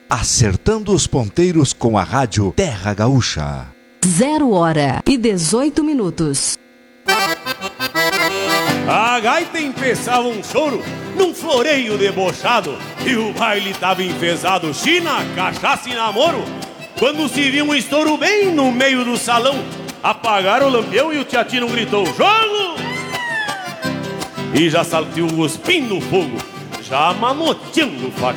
acertando os ponteiros com a rádio Terra Gaúcha. 0h18. A gaita empeçava um choro num floreio debochado e o baile tava enfesado, china, cachaça e namoro. Quando se viu um estouro bem no meio do salão, apagaram o lampião e o teatino gritou: jogo! E já saltou o guspim no fogo, já manoteando o